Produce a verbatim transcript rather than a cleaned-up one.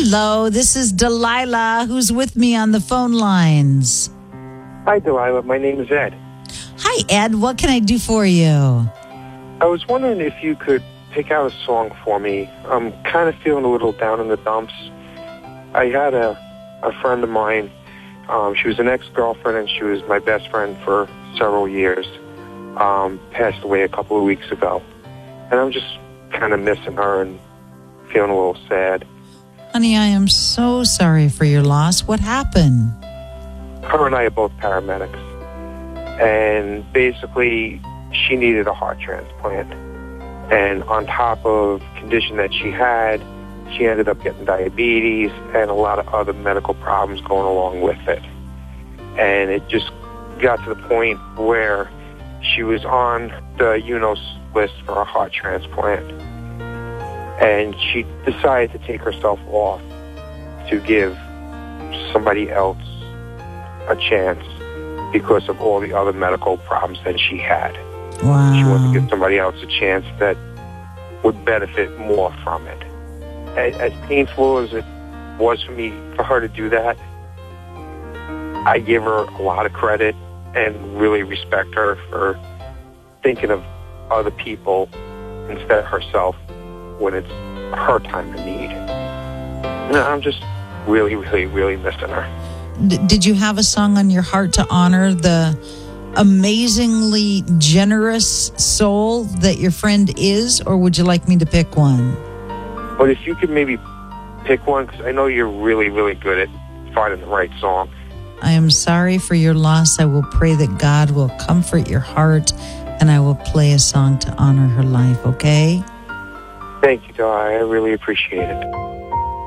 Hello, this is Delilah, who's with me on the phone lines. Hi, Delilah. My name is Ed. Hi, Ed. What can I do for you? I was wondering if you could pick out a song for me. I'm kind of feeling a little down in the dumps. I had a, a friend of mine. Um, she was an ex-girlfriend, and she was my best friend for several years. Um, passed away a couple of weeks ago. And I'm just kind of missing her and feeling a little sad. Honey, I am so sorry for your loss. What happened? Her and I are both paramedics. And basically, she needed a heart transplant. And on top of condition that she had, she ended up getting diabetes and a lot of other medical problems going along with it. And it just got to the point where she was on the U N O S list for a heart transplant. And she decided to take herself off to give somebody else a chance because of all the other medical problems that she had. Wow. She wanted to give somebody else a chance that would benefit more from it. As, as painful as it was for me, for her to do that, I give her a lot of credit and really respect her for thinking of other people instead of herself when it's her time of need. And I'm just really, really, really missing her. D- did you have a song on your heart to honor the amazingly generous soul that your friend is, or would you like me to pick one? But if you could maybe pick one, because I know you're really, really good at finding the right song. I am sorry for your loss. I will pray that God will comfort your heart, and I will play a song to honor her life, okay? Thank you, Di. I really appreciate it.